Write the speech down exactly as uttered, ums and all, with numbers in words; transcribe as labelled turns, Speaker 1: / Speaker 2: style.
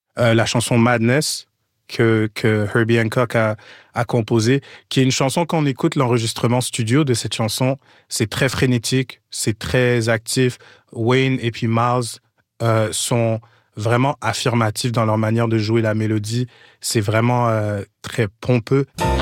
Speaker 1: euh, la chanson Madness que, que Herbie Hancock a, a composée, qui est une chanson qu'on écoute l'enregistrement studio de cette chanson. C'est très frénétique, c'est très actif. Wayne et puis Miles euh, sont vraiment affirmatifs dans leur manière de jouer la mélodie. C'est vraiment euh, très pompeux.